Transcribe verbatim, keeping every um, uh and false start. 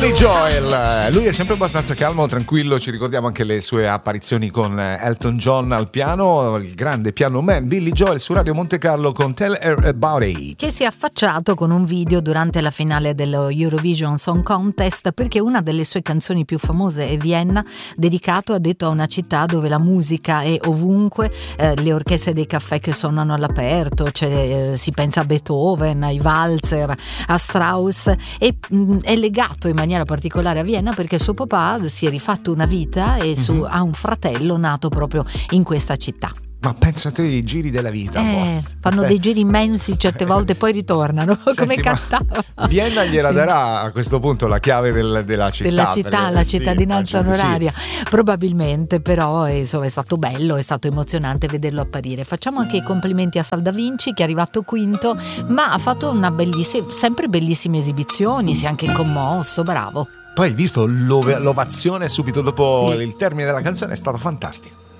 Billy Joel, lui è sempre abbastanza calmo, tranquillo, ci ricordiamo anche le sue apparizioni con Elton John al piano, il grande piano man Billy Joel su Radio Monte Carlo con Tell Her About It, che si è affacciato con un video durante la finale dello Eurovision Song Contest, perché una delle sue canzoni più famose è Vienna, dedicato, ha detto, a una città dove la musica è ovunque, eh, le orchestre dei caffè che suonano all'aperto, cioè, eh, si pensa a Beethoven, ai valzer, a Strauss, e mh, è legato in maniera particolare a Vienna perché suo papà si è rifatto una vita e su, mm-hmm. ha un fratello nato proprio in questa città. Ma pensate ai giri della vita, eh, fanno eh. dei giri immensi certe volte e poi ritornano. Senti, come cantava Vienna gliela darà a questo punto la chiave del, della città della città, perché, la sì, cittadinanza onoraria, sì. Probabilmente, però insomma è stato bello, è stato emozionante vederlo apparire. Facciamo anche i complimenti a Sal Da Vinci, che è arrivato quinto, ma ha fatto una bellissima, sempre bellissime esibizioni, si è anche commosso, bravo. Poi hai visto l'ov- l'ovazione subito dopo sì. il termine della canzone, è stato fantastico.